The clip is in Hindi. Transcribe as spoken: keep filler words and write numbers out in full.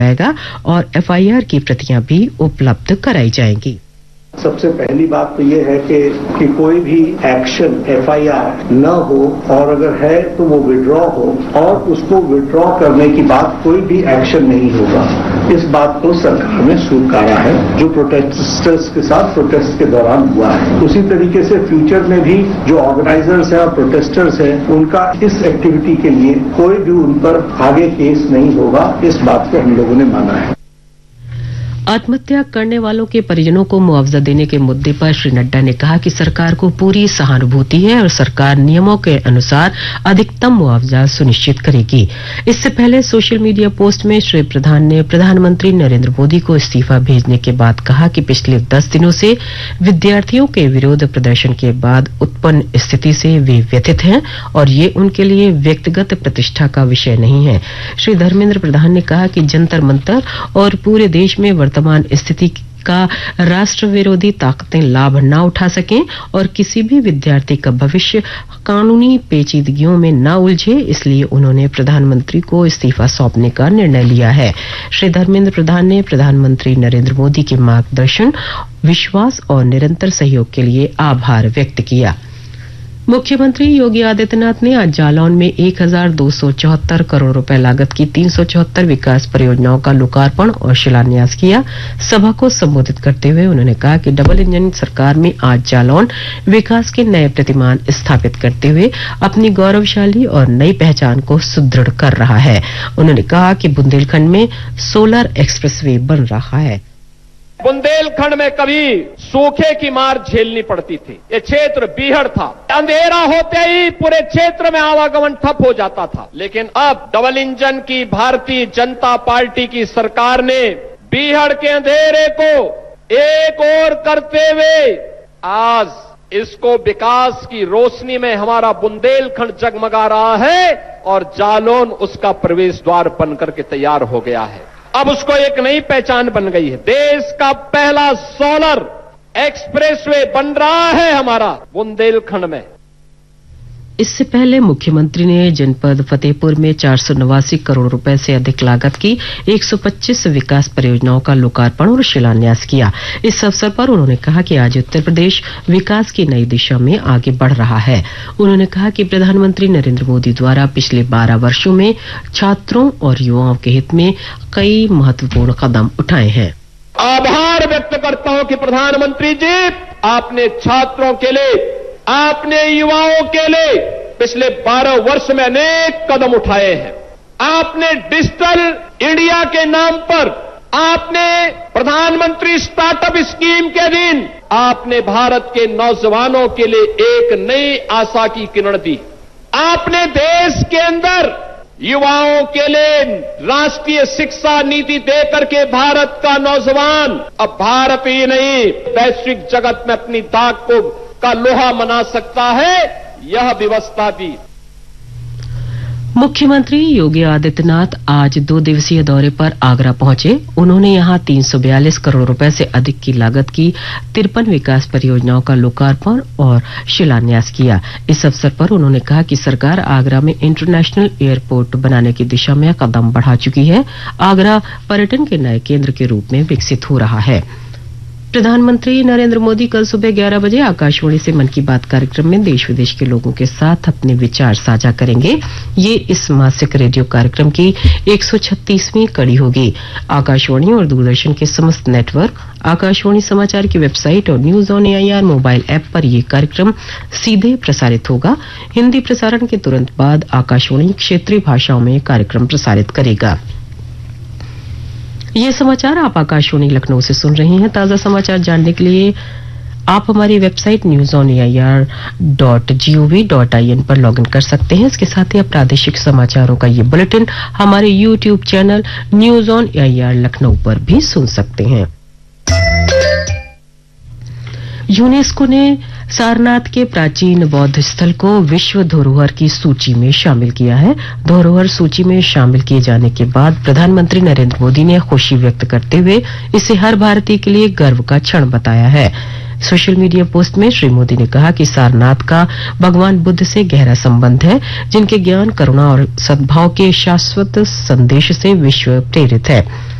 जाएगा और एफ आई आर की प्रतियां भी उपलब्ध कराई जाएंगी। सबसे पहली बात तो ये है कि, कि कोई भी एक्शन एफ आई आर न हो और अगर है तो वो विड्रॉ हो और उसको विड्रॉ करने की बाद कोई भी एक्शन नहीं होगा। इस बात को सरकार ने स्वीकारा है जो प्रोटेस्टर्स के साथ प्रोटेस्ट के दौरान हुआ है। उसी तरीके से फ्यूचर में भी जो ऑर्गेनाइजर्स हैं और प्रोटेस्टर्स हैं उनका इस एक्टिविटी के लिए कोई भी उन पर आगे केस नहीं होगा। इस बात को हम लोगों ने माना है। आत्महत्या करने वालों के परिजनों को मुआवजा देने के मुद्दे पर श्री नड्डा ने कहा कि सरकार को पूरी सहानुभूति है और सरकार नियमों के अनुसार अधिकतम मुआवजा सुनिश्चित करेगी। इससे पहले सोशल मीडिया पोस्ट में श्री प्रधान ने प्रधानमंत्री नरेंद्र मोदी को इस्तीफा भेजने के बाद कहा कि पिछले दस दिनों से विद्यार्थियों के विरोध प्रदर्शन के बाद उत्पन्न स्थिति से वे व्यथित हैं और ये उनके लिए व्यक्तिगत प्रतिष्ठा का विषय नहीं है। श्री धर्मेंद्र प्रधान ने कहा कि जंतर मंतर और पूरे देश में वर्तमान स्थिति का राष्ट्र विरोधी ताकतें लाभ न उठा सकें और किसी भी विद्यार्थी का भविष्य कानूनी पेचीदगियों में न उलझे, इसलिए उन्होंने प्रधानमंत्री को इस्तीफा सौंपने का निर्णय लिया है। श्री धर्मेंद्र प्रधान ने प्रधानमंत्री नरेंद्र मोदी के मार्गदर्शन, विश्वास और निरंतर सहयोग के लिए आभार व्यक्त किया। मुख्यमंत्री योगी आदित्यनाथ ने आज जालौन में एक हजार दो सौ चौहत्तर करोड़ रुपए लागत की तीन सौ चौहत्तर विकास परियोजनाओं का लोकार्पण और शिलान्यास किया। सभा को संबोधित करते हुए उन्होंने कहा कि डबल इंजन सरकार में आज जालौन विकास के नए प्रतिमान स्थापित करते हुए अपनी गौरवशाली और नई पहचान को सुदृढ़ कर रहा है। उन्होंने कहा कि बुंदेलखंड में सोलर एक्सप्रेसवे बन रहा है। बुंदेलखंड में कभी सूखे की मार झेलनी पड़ती थी। ये क्षेत्र बीहड़ था, अंधेरा होते ही पूरे क्षेत्र में आवागमन ठप हो जाता था। लेकिन अब डबल इंजन की भारतीय जनता पार्टी की सरकार ने बीहड़ के अंधेरे को एक ओर करते हुए आज इसको विकास की रोशनी में हमारा बुंदेलखंड जगमगा रहा है और जालौन उसका प्रवेश द्वार बनकर के तैयार हो गया है। अब उसको एक नई पहचान बन गई है। देश का पहला सोलर एक्सप्रेसवे बन रहा है हमारा बुंदेलखंड में। इससे पहले मुख्यमंत्री ने जनपद फतेहपुर में चार सौ नवासी करोड़ रुपए से अधिक लागत की एक सौ पच्चीस विकास परियोजनाओं का लोकार्पण और शिलान्यास किया। इस अवसर पर उन्होंने कहा कि आज उत्तर प्रदेश विकास की नई दिशा में आगे बढ़ रहा है। उन्होंने कहा कि प्रधानमंत्री नरेंद्र मोदी द्वारा पिछले बारह वर्षों में छात्रों और युवाओं के हित में कई महत्वपूर्ण कदम उठाए हैं। आभार व्यक्त करता हूं कि प्रधानमंत्री जी, आपने छात्रों के लिए, आपने युवाओं के लिए पिछले बारह वर्ष में अनेक कदम उठाए हैं। आपने डिजिटल इंडिया के नाम पर, आपने प्रधानमंत्री स्टार्टअप स्कीम के अधीन आपने भारत के नौजवानों के लिए एक नई आशा की किरण दी। आपने देश के अंदर युवाओं के लिए राष्ट्रीय शिक्षा नीति देकर के भारत का नौजवान अब भारत ही नहीं वैश्विक जगत में अपनी दाग को का लोहा मना सकता है, यह व्यवस्था दी। मुख्यमंत्री योगी आदित्यनाथ आज दो दिवसीय दौरे पर आगरा पहुंचे। उन्होंने यहां तीन सौ बयालीस करोड़ रुपए से अधिक की लागत की तिरपन विकास परियोजनाओं का लोकार्पण और शिलान्यास किया। इस अवसर पर उन्होंने कहा कि सरकार आगरा में इंटरनेशनल एयरपोर्ट बनाने की दिशा में कदम बढ़ा चुकी है। आगरा पर्यटन के नए केंद्र के रूप में विकसित हो रहा है। प्रधानमंत्री नरेंद्र मोदी कल सुबह ग्यारह बजे आकाशवाणी से मन की बात कार्यक्रम में देश विदेश के लोगों के साथ अपने विचार साझा करेंगे। ये इस मासिक रेडियो कार्यक्रम की एक सौ छत्तीसवीं कड़ी होगी। आकाशवाणी और दूरदर्शन के समस्त नेटवर्क, आकाशवाणी समाचार की वेबसाइट और news on AIR mobile app पर यह कार्यक्रम सीधे प्रसारित होगा। हिंदी प्रसारण के तुरंत बाद आकाशवाणी क्षेत्रीय भाषाओं में कार्यक्रम प्रसारित करेगा। ये समाचार आप आकाशवाणी लखनऊ से सुन रहे हैं। ताजा समाचार जानने के लिए आप हमारी website news on AIR dot gov dot IN पर लॉगिन कर सकते हैं। इसके साथ ही आप प्रादेशिक समाचारों का ये बुलेटिन हमारे YouTube channel news on AIR Lucknow पर भी सुन सकते हैं। यूनेस्को ने सारनाथ के प्राचीन बौद्ध स्थल को विश्व धरोहर की सूची में शामिल किया है। धरोहर सूची में शामिल किए जाने के बाद प्रधानमंत्री नरेंद्र मोदी ने खुशी व्यक्त करते हुए इसे हर भारतीय के लिए गर्व का क्षण बताया है। सोशल मीडिया पोस्ट में श्री मोदी ने कहा कि सारनाथ का भगवान बुद्ध से गहरा संबंध है, जिनके ज्ञान, करुणा और सद्भाव के शाश्वत संदेश से विश्व प्रेरित है।